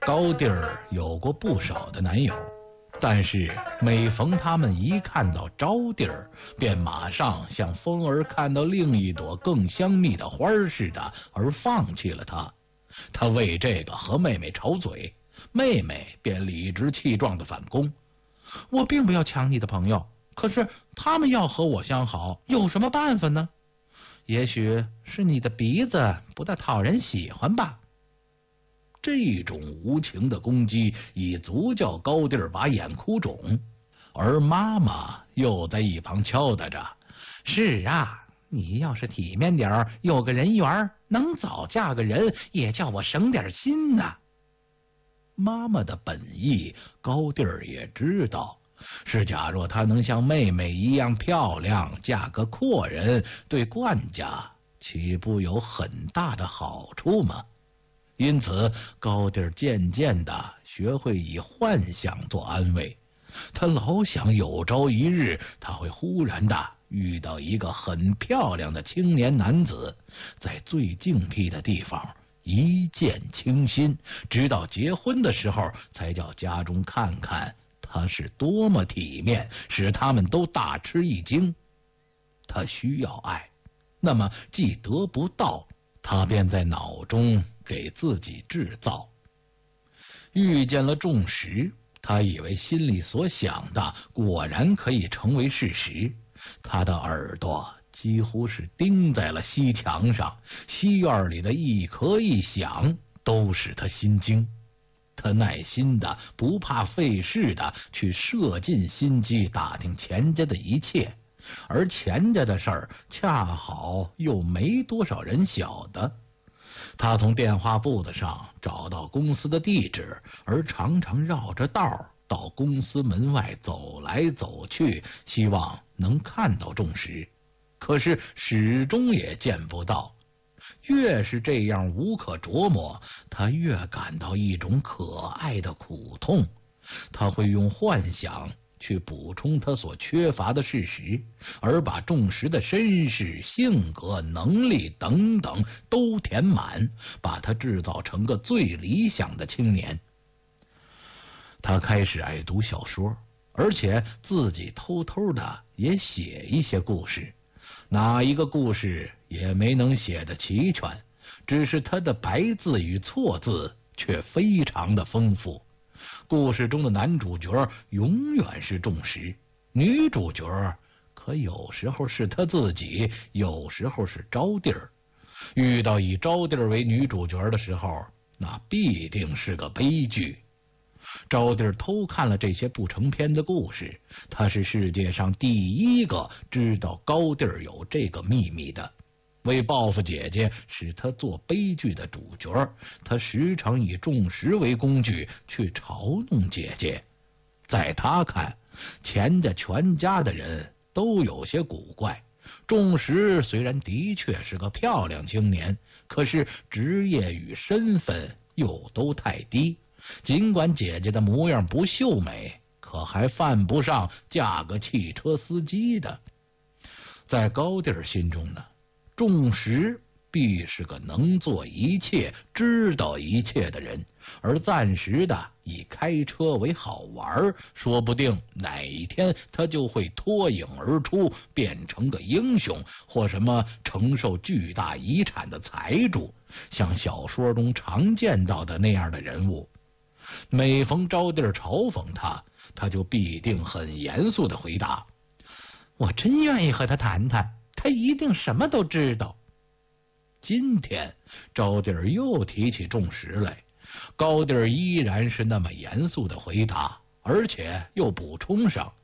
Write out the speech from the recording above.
高弟儿有过不少的男友，但是每逢他们一看到招弟儿，便马上像风儿看到另一朵更香蜜的花似的而放弃了他。他为这个和妹妹吵嘴，妹妹便理直气壮地反攻：我并不要抢你的朋友，可是他们要和我相好，有什么办法呢？也许是你的鼻子不大讨人喜欢吧。这种无情的攻击已足叫高弟儿把眼哭肿，而妈妈又在一旁敲打着：是啊，你要是体面点儿，有个人缘，能早嫁个人，也叫我省点心呐。妈妈的本意高弟儿也知道，是假若她能像妹妹一样漂亮，嫁个阔人，对冠家岂不有很大的好处吗？因此高弟儿渐渐地学会以幻想做安慰，他老想有朝一日他会忽然的遇到一个很漂亮的青年男子，在最静僻的地方一见倾心，直到结婚的时候才叫家中看看他是多么体面，使他们都大吃一惊。他需要爱，那么既得不到，他便在脑中给自己制造。遇见了仲石，他以为心里所想的果然可以成为事实。他的耳朵几乎是钉在了西墙上，西院里的一咳一响都使他心惊。他耐心的不怕费事的去摄尽心机打听钱家的一切，而钱家的事儿恰好又没多少人晓得。他从电话簿子上找到公司的地址，而常常绕着道到公司门外走来走去，希望能看到仲石，可是始终也见不到。越是这样无可琢磨，他越感到一种可爱的苦痛。他会用幻想去补充他所缺乏的事实，而把仲石的身世、性格、能力等等都填满，把他制造成个最理想的青年。他开始爱读小说，而且自己偷偷的也写一些故事，哪一个故事也没能写得齐全，只是他的白字与错字却非常的丰富。故事中的男主角永远是仲石，女主角可有时候是他自己，有时候是招弟儿。遇到以招弟儿为女主角的时候，那必定是个悲剧。招弟儿偷看了这些不成篇的故事，他是世界上第一个知道高弟儿有这个秘密的。为报复姐姐，使他做悲剧的主角，他时常以仲石为工具去嘲弄姐姐。在他看，钱家全家的人都有些古怪。仲石虽然的确是个漂亮青年，可是职业与身份又都太低。尽管姐姐的模样不秀美，可还犯不上嫁个汽车司机的。在高弟儿心中呢，仲石必是个能做一切、知道一切的人，而暂时的以开车为好玩，说不定哪一天他就会脱颖而出，变成个英雄，或什么承受巨大遗产的财主，像小说中常见到的那样的人物。每逢招弟儿嘲讽他，他就必定很严肃地回答：我真愿意和他谈谈，他一定什么都知道。今天招弟儿又提起仲石来，高弟儿依然是那么严肃的回答，而且又补充上：